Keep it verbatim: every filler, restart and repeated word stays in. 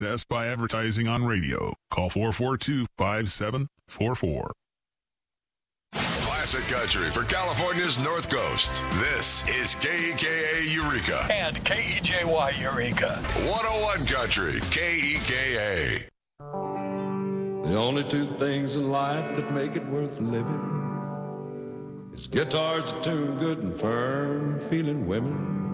That's by advertising on radio. Call four four two, five seven four four. Classic country for California's North Coast. This is K E K A Eureka. And K E J Y Eureka. one oh one Country, K E K A. The only two things in life that make it worth living is guitars that tune good and firm, feeling women.